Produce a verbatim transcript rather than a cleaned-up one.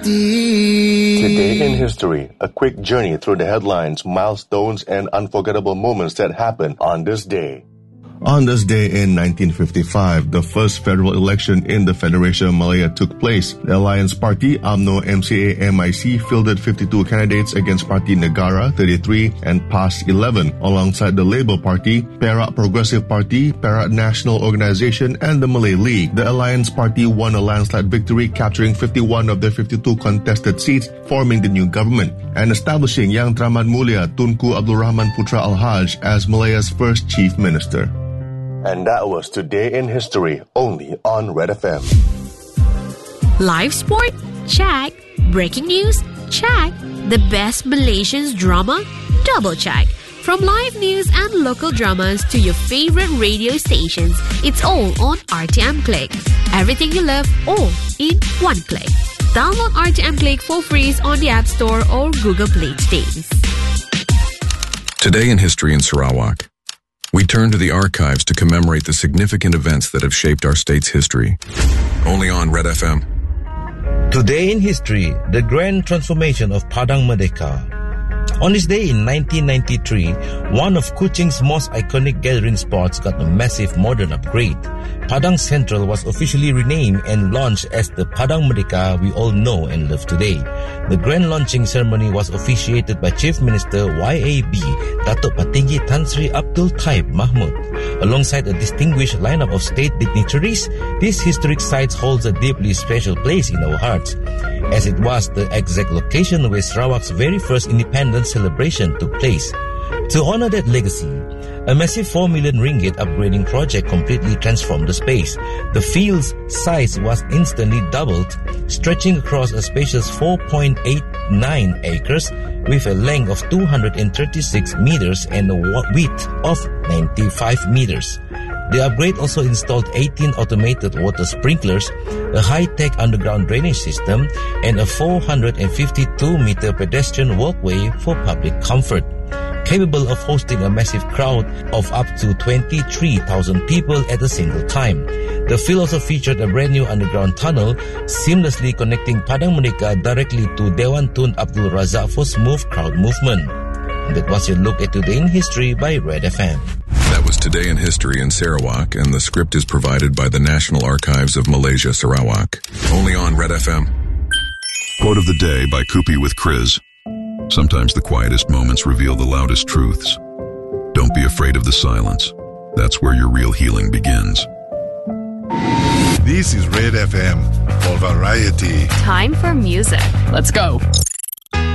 Today in history, a quick journey through the headlines, milestones, and unforgettable moments that happened on this day. On this day in nineteen fifty-five, the first federal election in the Federation of Malaya took place. The Alliance Party, U M N O M C A M I C, fielded fifty-two candidates against Parti Negara, thirty-three, and P A S, eleven, alongside the Labour Party, Perak Progressive Party, Perak National Organisation, and the Malay League. The Alliance Party won a landslide victory, capturing fifty-one of their fifty-two contested seats, forming the new government, and establishing Yang Teramat Mulia Tunku Abdul Rahman Putra Al-Haj as Malaya's first chief minister. And that was Today in History, only on Red F M. Live sport? Check. Breaking news? Check. The best Malaysian drama? Double check. From live news and local dramas to your favorite radio stations, it's all on R T M Click. Everything you love, all in one click. Download R T M Click for free on the App Store or Google Play today. Today in History in Sarawak. We turn to the archives to commemorate the significant events that have shaped our state's history. Only on Red F M. Today in history, the grand transformation of Padang Merdeka. On this day in nineteen ninety-three, one of Kuching's most iconic gathering spots got a massive modern upgrade. Padang Central was officially renamed and launched as the Padang Merdeka we all know and love today. The grand launching ceremony was officiated by Chief Minister Y A B, Datuk Patinggi Tan Sri Abdul Taib Mahmud. Alongside a distinguished lineup of state dignitaries, this historic site holds a deeply special place in our hearts, as it was the exact location where Sarawak's very first independence celebration took place. To honor that legacy, a massive four million ringgit upgrading project completely transformed the space. The field's size was instantly doubled, stretching across a spacious four point eight nine acres with a length of two hundred thirty-six meters and a width of ninety-five meters. The upgrade also installed eighteen automated water sprinklers, a high-tech underground drainage system, and a four hundred fifty-two meter pedestrian walkway for public comfort. Capable of hosting a massive crowd of up to twenty-three thousand people at a single time. The field also featured a brand new underground tunnel, seamlessly connecting Padang Merdeka directly to Dewan Tun Abdul Razak for smooth crowd movement. And that was your look at Today in History by Red F M. That was Today in History in Sarawak, and the script is provided by the National Archives of Malaysia, Sarawak. Only on Red F M. Quote of the day by Kupi with Chris. Sometimes the quietest moments reveal the loudest truths. Don't be afraid of the silence. That's where your real healing begins. This is Red F M for variety. Time for music. Let's go.